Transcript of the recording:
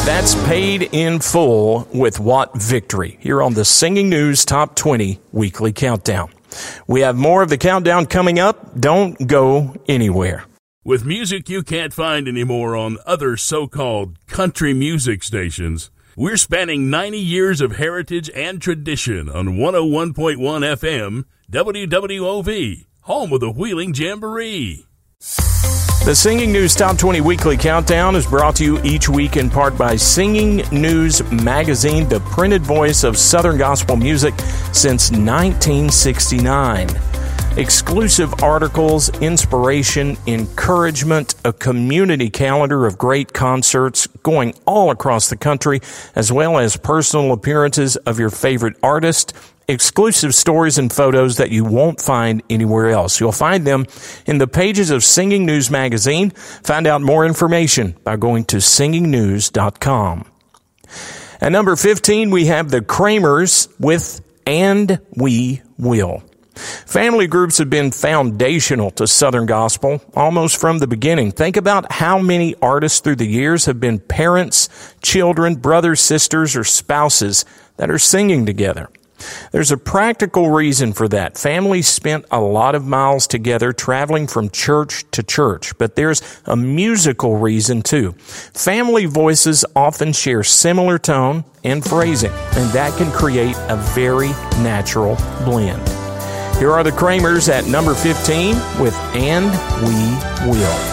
That's Paid in Full with Watt Victory here on the Singing News Top 20 Weekly Countdown. We have more of the countdown coming up. Don't go anywhere. With music you can't find anymore on other so-called country music stations, we're spanning 90 years of heritage and tradition on 101.1 FM, WWOV, home of the Wheeling Jamboree. The Singing News Top 20 Weekly Countdown is brought to you each week in part by Singing News Magazine, the printed voice of Southern gospel music since 1969. Exclusive articles, inspiration, encouragement, a community calendar of great concerts going all across the country, as well as personal appearances of your favorite artist, exclusive stories and photos that you won't find anywhere else. You'll find them in the pages of Singing News Magazine. Find out more information by going to singingnews.com. At number 15, we have the Kramers with And We Will. Family groups have been foundational to Southern gospel almost from the beginning. Think about how many artists through the years have been parents, children, brothers, sisters, or spouses that are singing together. There's a practical reason for that. Families spent a lot of miles together traveling from church to church, but there's a musical reason too. Family voices often share similar tone and phrasing, and that can create a very natural blend. Here are the Kramers at number 15 with And We Will.